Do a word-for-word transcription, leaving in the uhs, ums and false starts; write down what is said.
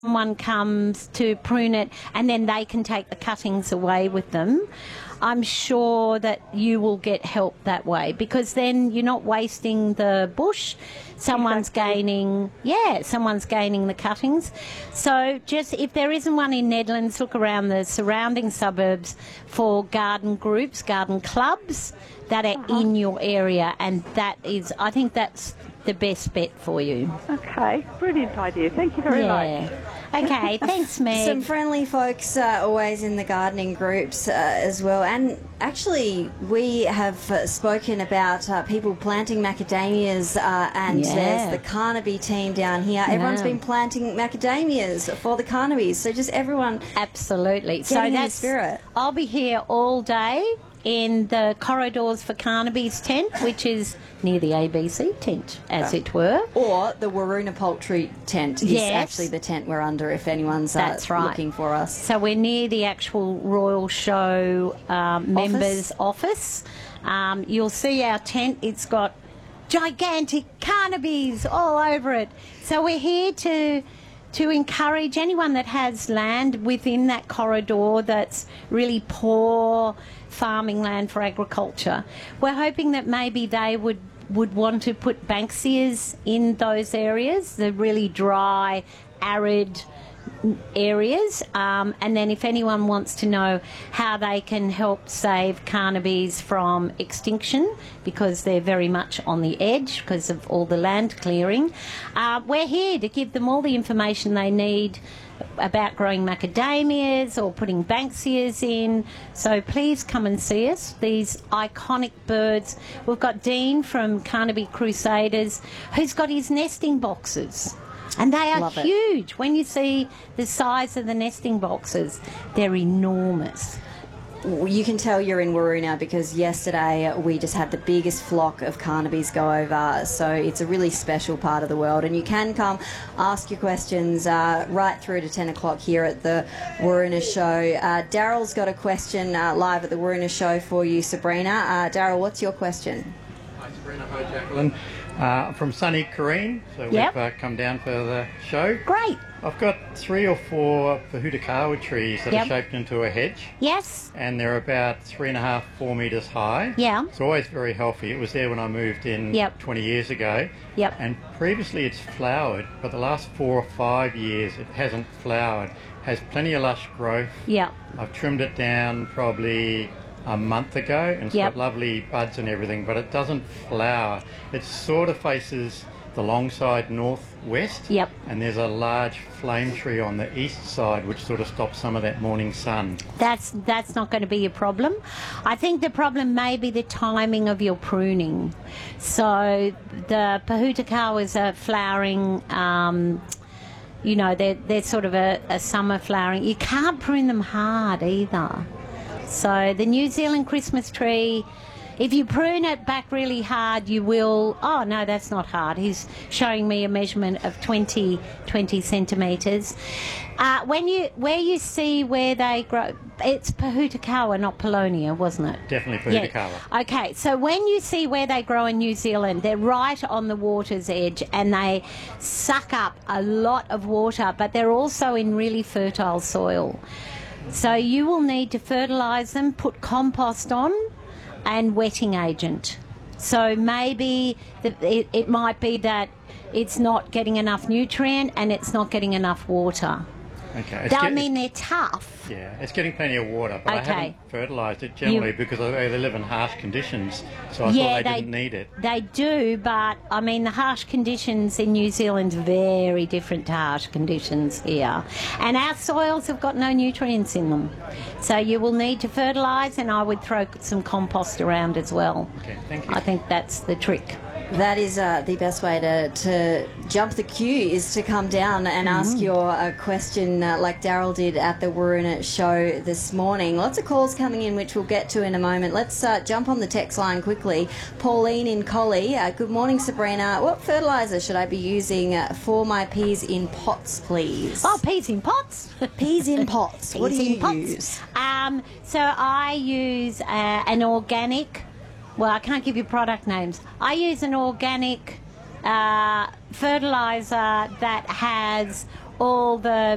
someone comes to prune it and then they can take the cuttings away with them, I'm sure that you will get help that way, because then you're not wasting the bush. Someone's exactly. gaining, yeah, someone's gaining the cuttings. So just if there isn't one in Nedlands, look around the surrounding suburbs for garden groups, garden clubs that are uh-huh. in your area, and that is, I think that's the best bet for you. Okay, brilliant idea. Thank you very yeah. much. Okay, thanks, Meg. Some friendly folks uh, always in the gardening groups uh, as well. And actually, we have uh, spoken about uh, people planting macadamias, uh, and yeah. there's the Carnaby team down here. Yeah. Everyone's been planting macadamias for the Carnabys. So just everyone... Absolutely. So that's in the spirit. I'll be here all day in the Corridors for Carnaby's tent, which is near the A B C tent, as it were. Or the Waroona Poultry tent is yes. actually the tent we're under if anyone's uh, That's right. looking for us. So we're near the actual Royal Show um, members' office. Um, you'll see our tent. It's got gigantic Carnabys all over it. So we're here to... to encourage anyone that has land within that corridor that's really poor farming land for agriculture. We're hoping that maybe they would, would want to put Banksias in those areas, the really dry, arid areas, um, and then if anyone wants to know how they can help save Carnabys from extinction, because they're very much on the edge because of all the land clearing, uh, we're here to give them all the information they need about growing macadamias or putting Banksias in. So please come and see us, these iconic birds. We've got Dean from Carnaby Crusaders, who's got his nesting boxes. And they are Love huge. It. When you see the size of the nesting boxes, they're enormous. You can tell you're in Waroona because yesterday we just had the biggest flock of Carnabys go over, so it's a really special part of the world, and you can come ask your questions uh, right through to ten o'clock here at the Waroona Show. Uh, Daryl's got a question uh, live at the Waroona Show for you, Sabrina. Uh, Daryl, what's your question? Hi Sabrina, hi Jacqueline. Uh, from sunny Corrine, so yep. we've uh, come down for the show. Great. I've got three or four Pohutukawa trees that yep. are shaped into a hedge. Yes. And they're about three and a half, four metres high. Yeah. It's always very healthy. It was there when I moved in yep. twenty years ago. Yep. And previously it's flowered, but the last four or five years it hasn't flowered. Has plenty of lush growth. Yeah. I've trimmed it down probably a month ago, and it's yep. got lovely buds and everything, but it doesn't flower. It sort of faces the long side northwest, yep. and there's a large flame tree on the east side which sort of stops some of that morning sun. That's that's not going to be a problem. I think the problem may be the timing of your pruning. So the Pohutukawas are flowering, um, you know, they're, they're sort of a, a summer flowering. You can't prune them hard either. So the New Zealand Christmas tree, if you prune it back really hard, you will... Oh, no, that's not hard. He's showing me a measurement of twenty, twenty centimetres. Uh, when you, where you see where they grow... It's Pohutukawa, not Paulownia, wasn't it? Definitely Pohutukawa. Yeah. Okay, so when you see where they grow in New Zealand, they're right on the water's edge and they suck up a lot of water, but they're also in really fertile soil. So you will need to fertilise them, put compost on, and wetting agent. So maybe the, it, it might be that it's not getting enough nutrient and it's not getting enough water. Okay. That I mean they're tough. Yeah, it's getting plenty of water, but okay. I haven't fertilised it generally you, because they, they live in harsh conditions, so I yeah, thought they, they didn't need it. They do, but I mean the harsh conditions in New Zealand's very different to harsh conditions here. And our soils have got no nutrients in them. So you will need to fertilise, and I would throw some compost around as well. Okay, thank you. I think that's the trick. That is uh, the best way to, to jump the queue, is to come down and mm-hmm. ask your uh, question uh, like Daryl did at the Waroona Show this morning. Lots of calls coming in, which we'll get to in a moment. Let's uh, jump on the text line quickly. Pauline in Collie. Uh, good morning, Sabrina. What fertiliser should I be using uh, for my peas in pots, please? Oh, peas in pots? Peas in pots. Peas what do in you pots. use? Um, so I use uh, an organic... Well, I can't give you product names. I use an organic uh, fertiliser that has all the